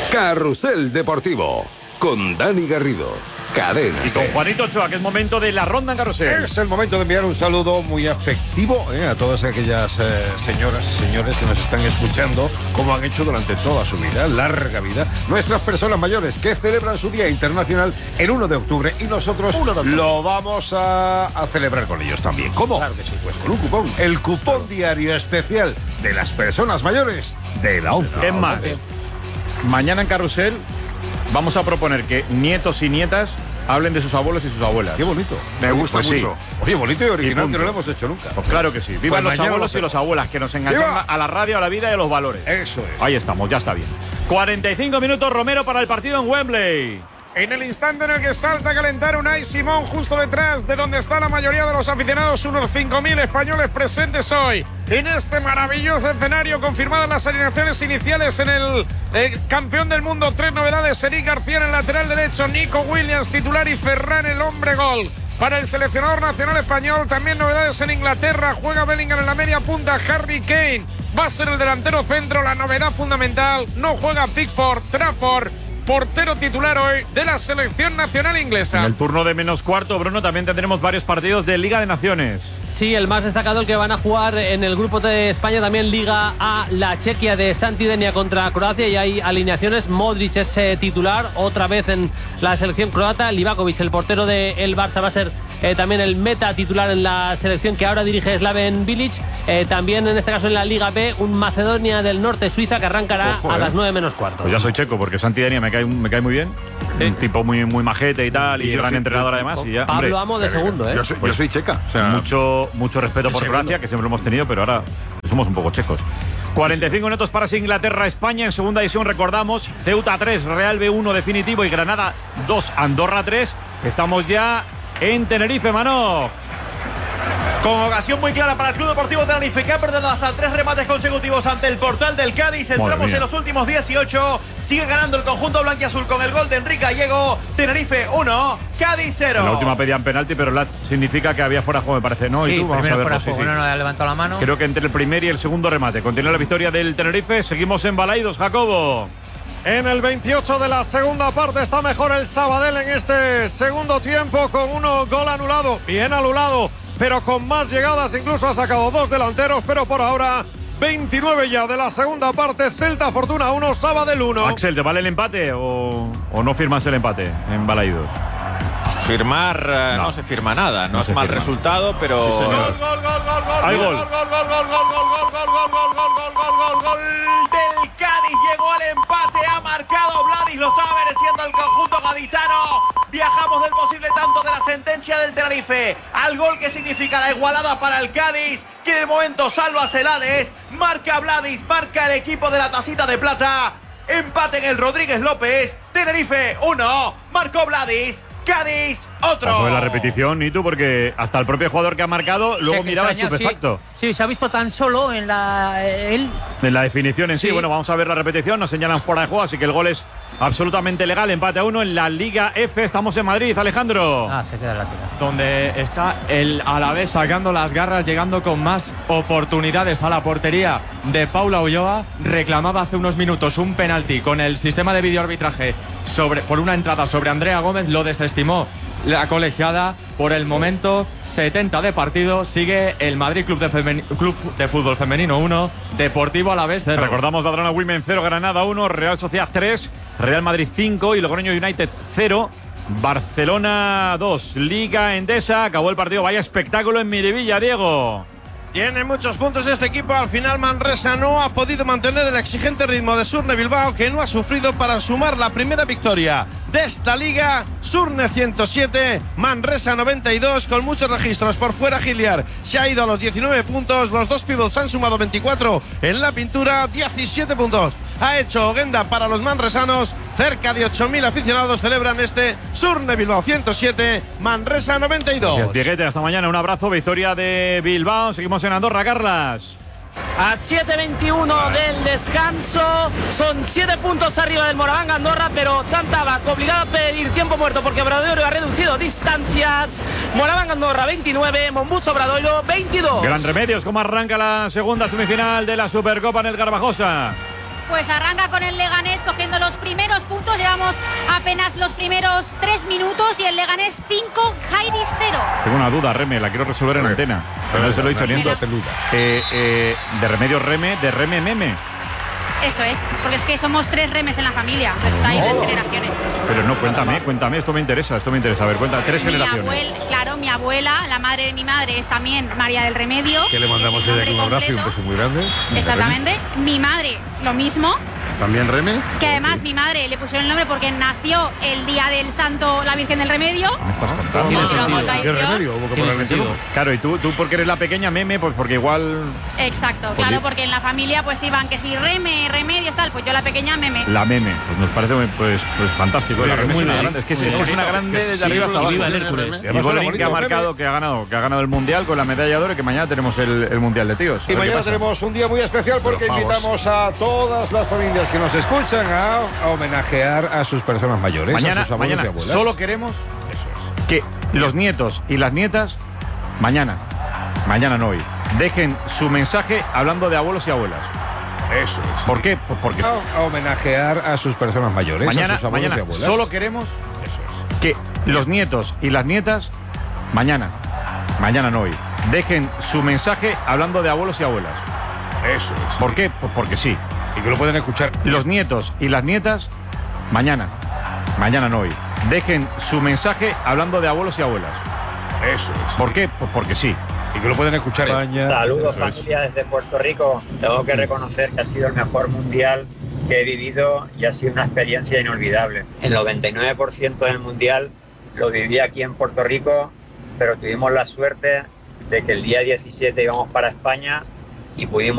Carrusel Deportivo, con Dani Garrido. Cadena Y con Juanito Ochoa, que es momento de la ronda en Carrusel. Es el momento de enviar un saludo muy afectivo a todas aquellas señoras y señores que nos están escuchando, como han hecho durante toda su vida, larga vida, nuestras personas mayores que celebran su Día Internacional el 1 de octubre y nosotros lo vamos a celebrar con ellos también. ¿Cómo? Claro que sí. Pues con un cupón, el cupón diario especial de las personas mayores de la 11. Es más, mañana en Carrusel vamos a proponer que nietos y nietas hablen de sus abuelos y sus abuelas. Qué bonito. Me gusta Pues mucho. Sí. Oye, bonito y original, Y que no lo hemos hecho nunca. Pues claro que sí. Vivan los abuelos y las abuelas, que nos enganchan a la radio, a la vida y a los valores. Eso es. Ahí estamos, ya está bien. 45 minutos, Romero, para el partido en Wembley. En el instante en el que salta a calentar Unai Simón, justo detrás de donde está la mayoría de los aficionados, unos 5.000 españoles presentes hoy en este maravilloso escenario. Confirmadas las alineaciones iniciales en el campeón del mundo. 3 novedades: Eric García en el lateral derecho, Nico Williams titular y Ferran el hombre gol. Para el seleccionador nacional español, también novedades en Inglaterra. Juega Bellingham en la media punta, Harry Kane va a ser el delantero centro. La novedad fundamental: no juega Pickford, Trafford, portero titular hoy de la selección nacional inglesa. En el turno de menos cuarto, Bruno, también tendremos varios partidos de Liga de Naciones. Sí, el más destacado, el que van a jugar en el grupo de España, también Liga A, la Chequia de Santidenia contra Croacia, y hay alineaciones. Modric es titular otra vez en la selección croata. Livakovic, el portero del Barça, va a ser también el meta titular en la selección que ahora dirige Slaven Bilic. También en este caso en la Liga B, un Macedonia del Norte, Suiza, que arrancará a las 9 menos cuarto. Pues ya soy checo, porque Santidenia me cae muy bien. Un tipo muy majete y tal, y gran entrenador además. Y ya, Pablo Amo de segundo, ¿eh? Yo soy checa. O sea, mucho respeto por Croacia, que siempre lo hemos tenido, pero ahora somos un poco checos. 45 minutos para Inglaterra-España. En segunda división, recordamos, Ceuta 3, Real B1 definitivo y Granada 2, Andorra 3. Estamos ya en Tenerife, Mano. Con ocasión muy clara para el Club Deportivo Tenerife, que ha perdido hasta 3 remates consecutivos ante el portal del Cádiz. Entramos en los últimos 18. Sigue ganando el conjunto blanquiazul con el gol de Enrique Gallego. Tenerife 1, Cádiz 0. En la última pedían penalti, pero significa que había fuera de juego, me parece. No, sí, y tú, vamos a ver. Fuera de juego. No ha levantado la mano. Creo que entre el primer y el segundo remate continúa la victoria del Tenerife. Seguimos en Balaidos, Jacobo. En el 28 de la segunda parte está mejor el Sabadell en este segundo tiempo, con uno gol anulado, bien anulado, pero con más llegadas. Incluso ha sacado 2 delanteros, pero por ahora 29 ya de la segunda parte. Celta Fortuna 1, Sabadell 1. Axel, ¿te vale el empate o no firmas el empate en Balaidos? Firmar no se firma nada, no es mal resultado, pero Gol, gol, gol, gol, gol, gol, hay gol, gol. gol, gol, gol, gol del Cádiz. Llegó al empate, ha marcado Vladis, lo estaba mereciendo el conjunto gaditano. Viajamos del posible tanto de la sentencia del Tenerife al gol que significa la igualada para el Cádiz, que de momento salva a Celades. Marca Vladis, marca el equipo de la tacita de plata. Empate en el Rodríguez López. Tenerife 1, marcó Vladis. Cádiz, otro. Fue la repetición, y tú, porque hasta el propio jugador que ha marcado luego miraba estupefacto. Sí, se ha visto tan solo en la En la definición en sí. Bueno, vamos a ver la repetición. Nos señalan fuera de juego, así que el gol es absolutamente legal. Empate a 1 en la Liga F. Estamos en Madrid, Alejandro. se queda la tira. Donde está el Alavés sacando las garras, llegando con más oportunidades a la portería de Paula Ulloa. Reclamaba hace unos minutos un penalti con el sistema de videoarbitraje por una entrada sobre Andrea Gómez. Lo desestimó la colegiada. Por el momento, 70 de partido. Sigue el Madrid Club de Fútbol Femenino 1, Deportivo Alavés 0. Recordamos Badalona Women 0, Granada 1, Real Sociedad 3, Real Madrid 5 y Logroño United 0, Barcelona 2. Liga Endesa, acabó el partido. Vaya espectáculo en Miribilla, Diego. Tiene muchos puntos este equipo. Al final Manresa no ha podido mantener el exigente ritmo de Surne Bilbao, que no ha sufrido para sumar la primera victoria de esta liga. Surne 107, Manresa 92, con muchos registros. Por fuera Giliar se ha ido a los 19 puntos. Los dos pivots han sumado 24 en la pintura, 17 puntos ha hecho Oguenda para los manresanos. Cerca de 8.000 aficionados celebran este Surne Bilbao 107, Manresa 92. Gracias, Dieguete, hasta mañana. Un abrazo, victoria de Bilbao. Seguimos en Andorra, Carlas. A 7:21 del descanso, son 7 puntos arriba del Moraván Andorra, pero Zantabac obligado a pedir tiempo muerto porque Obradoiro ha reducido distancias. Moraván Andorra 29, Monbus Obradoiro 22. Gran Remedios, ¿cómo arranca la segunda semifinal de la Supercopa en el Garbajosa? pues arranca con el Leganés cogiendo los primeros puntos. Llevamos apenas los primeros 3 minutos y el Leganés 5, Jairis 0. Tengo una duda, Reme, la quiero resolver en antena. Pero no se lo he dicho ni esto. De Remedios Reme, de Reme Meme. Eso es, porque es que somos 3 remes en la familia, pues hay 3 generaciones. Pero no, cuéntame, esto me interesa. A ver, cuenta, 3 generaciones. Claro, mi abuela, la madre de mi madre, es también María del Remedio. Que le mandamos desde aquí un abrazo y un beso muy grande. Exactamente. Mi madre, lo mismo. ¿También Reme? Que además mi madre le pusieron el nombre porque nació el día del santo, la Virgen del Remedio. ¿Me estás contando? Tiene sentido. ¿Qué remedio? ¿Tiene sentido? Claro, y tú porque eres la pequeña Meme, pues porque igual... Exacto, claro, porque en la familia pues iban que si Reme, Remedios, tal, pues yo la pequeña Meme. La Meme, pues nos parece pues fantástico. La Reme es una grande, es que es una grande desde arriba hasta abajo. Y Golding que ha marcado, que ha ganado el Mundial con la medalla de oro y que mañana tenemos el Mundial de tíos. Y mañana tenemos un día muy especial porque invitamos a todas las familias que nos escuchan a homenajear a sus personas mayores, mañana, a sus abuelos y abuelas. Solo queremos que los nietos y las nietas mañana no hoy, dejen su mensaje hablando de abuelos y abuelas. Eso es. ¿Por qué? Pues porque a homenajear a sus personas mayores, mañana, a sus abuelos y abuelas. Solo queremos que los nietos y las nietas mañana no hoy, dejen su mensaje hablando de abuelos y abuelas. Eso es. ¿Por qué? Pues porque sí. Y que lo pueden escuchar. Los nietos y las nietas mañana no hoy, dejen su mensaje hablando de abuelos y abuelas. Eso es. ¿Por qué? Pues porque sí. Y que lo pueden escuchar. Saludos, familia, desde Puerto Rico. Tengo que reconocer que ha sido el mejor mundial que he vivido y ha sido una experiencia inolvidable. El 99% del mundial lo viví aquí en Puerto Rico, pero tuvimos la suerte de que el día 17 íbamos para España y pudimos